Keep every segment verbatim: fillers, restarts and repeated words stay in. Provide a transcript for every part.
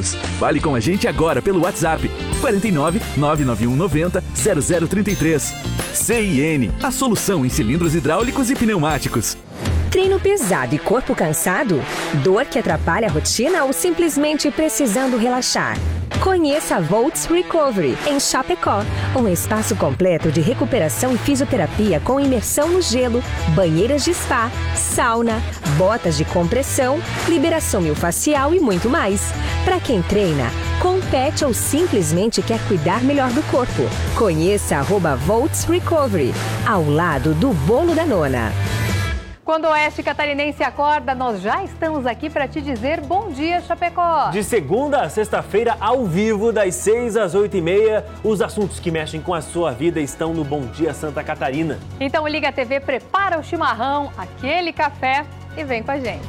juntos. Fale com a gente agora pelo WhatsApp quarenta e nove, nove nove um noventa, zero zero trinta e três. C I N, a solução em cilindros hidráulicos e pneumáticos. Treino pesado e corpo cansado? Dor que atrapalha a rotina ou simplesmente precisando relaxar? Conheça a Volts Recovery, em Chapecó. Um espaço completo de recuperação e fisioterapia com imersão no gelo, banheiras de spa, sauna, botas de compressão, liberação miofascial e muito mais. Para quem treina, compete ou simplesmente quer cuidar melhor do corpo. Conheça arroba Volts Recovery, ao lado do Bolo da Nona. Quando o Oeste Catarinense acorda, nós já estamos aqui para te dizer bom dia, Chapecó. De segunda a sexta-feira, ao vivo, das seis às oito e meia, os assuntos que mexem com a sua vida estão no Bom Dia Santa Catarina. Então liga a T V, prepara o chimarrão, aquele café e vem com a gente.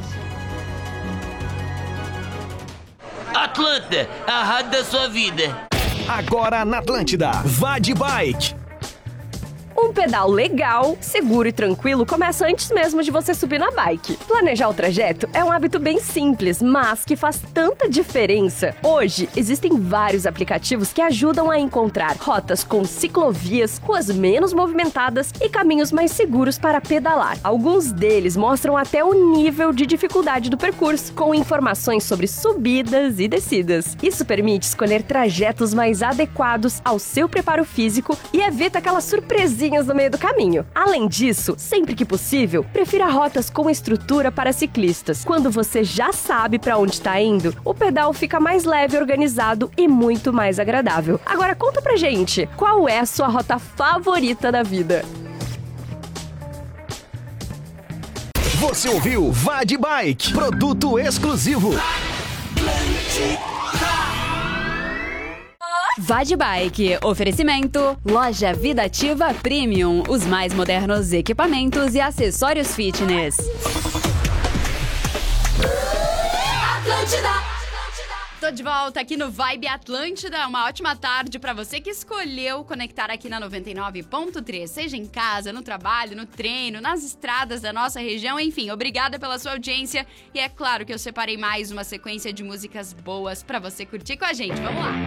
Atlântida, a rádio da sua vida. Agora na Atlântida, vá de bike. Um pedal legal, seguro e tranquilo começa antes mesmo de você subir na bike. Planejar o trajeto é um hábito bem simples, mas que faz tanta diferença. Hoje, existem vários aplicativos que ajudam a encontrar rotas com ciclovias, ruas menos movimentadas e caminhos mais seguros para pedalar. Alguns deles mostram até o nível de dificuldade do percurso, com informações sobre subidas e descidas. Isso permite escolher trajetos mais adequados ao seu preparo físico e evita aquelas surpresinhas no meio do caminho. Além disso, sempre que possível, prefira rotas com estrutura para ciclistas. Quando você já sabe para onde está indo, o pedal fica mais leve, organizado e muito mais agradável. Agora conta pra gente, qual é a sua rota favorita da vida? Você ouviu Vá de Bike, produto exclusivo. Vá de Bike, oferecimento, Loja Vida Ativa Premium, os mais modernos equipamentos e acessórios fitness. Atlântida. Tô de volta aqui no Vibe Atlântida, uma ótima tarde pra você que escolheu conectar aqui na noventa e nove ponto três, seja em casa, no trabalho, no treino, nas estradas da nossa região, enfim, obrigada pela sua audiência e é claro que eu separei mais uma sequência de músicas boas pra você curtir com a gente, vamos lá!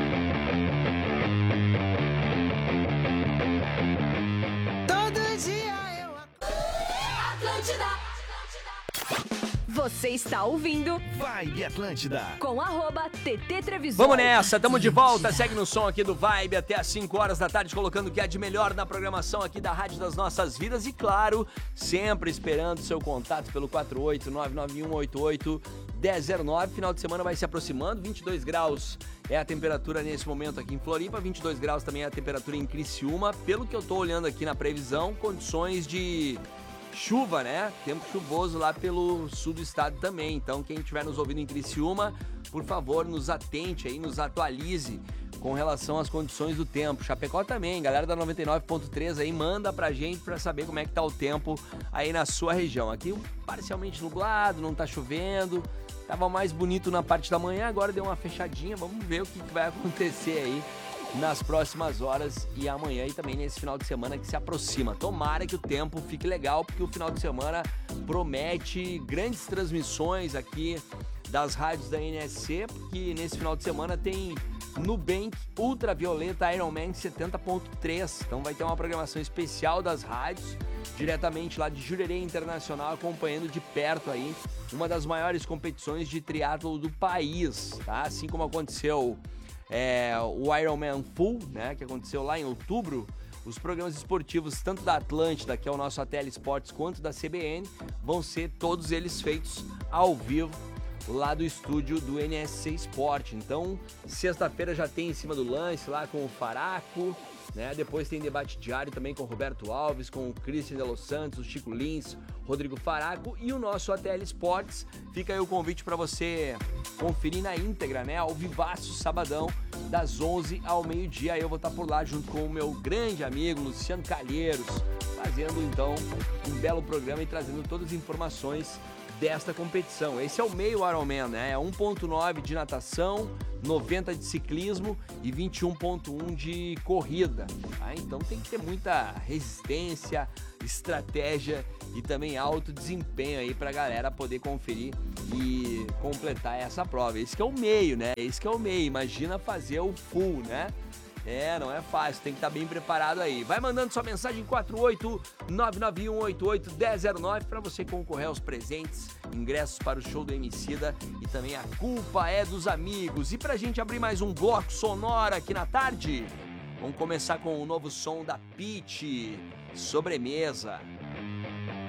Você está ouvindo Vibe Atlântida com arroba T T Trevisol. Vamos nessa, tamo de volta, segue no som aqui do Vibe até às cinco horas da tarde, colocando o que há de melhor na programação aqui da Rádio das Nossas Vidas e claro, sempre esperando seu contato pelo quatro oito nove nove um oito oito um zero zero nove. Final de semana vai se aproximando, vinte e dois graus é a temperatura nesse momento aqui em Floripa, vinte e dois graus também é a temperatura em Criciúma. Pelo que eu tô olhando aqui na previsão, condições de chuva, né? Tempo chuvoso lá pelo sul do estado também. Então, quem estiver nos ouvindo em Criciúma, por favor, nos atente aí, nos atualize com relação às condições do tempo. Chapecó também, galera da noventa e nove ponto três aí, manda pra gente pra saber como é que tá o tempo aí na sua região. Aqui parcialmente nublado, não tá chovendo, tava mais bonito na parte da manhã, agora deu uma fechadinha, vamos ver o que vai acontecer aí nas próximas horas e amanhã e também nesse final de semana que se aproxima. Tomara que o tempo fique legal, porque o final de semana promete grandes transmissões aqui das rádios da N S C, porque nesse final de semana tem Nubank Ultravioleta Ironman setenta ponto três, então vai ter uma programação especial das rádios, diretamente lá de Jurerê Internacional, acompanhando de perto aí uma das maiores competições de triatlo do país, tá? Assim como aconteceu É, o Ironman Full, né, que aconteceu lá em outubro, os programas esportivos tanto da Atlântida, que é o nosso A T L Esportes, quanto da C B N, vão ser todos eles feitos ao vivo lá do estúdio do N S C Esporte. Então, sexta-feira já tem em cima do lance lá com o Faraco, né? Depois tem debate diário também com o Roberto Alves, com o Christian de Los Santos, o Chico Lins, Rodrigo Faraco e o nosso A T L Esportes. Fica aí o convite para você conferir na íntegra, né? Ao vivaço, sabadão, das onze ao meio-dia. Aí eu vou estar por lá junto com o meu grande amigo Luciano Calheiros, fazendo então um belo programa e trazendo todas as informações desta competição. Esse é o meio Ironman, né? É um ponto nove de natação, noventa de ciclismo e vinte e um ponto um de corrida. Tá? Então tem que ter muita resistência, estratégia e também alto desempenho aí pra galera poder conferir e completar essa prova. Esse que é o meio, né? Esse que é o meio. Imagina fazer o full, né? É, não é fácil, tem que estar bem preparado aí. Vai mandando sua mensagem quatro oito nove nove um oito oito um zero zero nove para você concorrer aos presentes, ingressos para o show do Emicida e também A Culpa é dos Amigos. E pra gente abrir mais um bloco sonoro aqui na tarde, vamos começar com o novo som da Pitty, Sobremesa.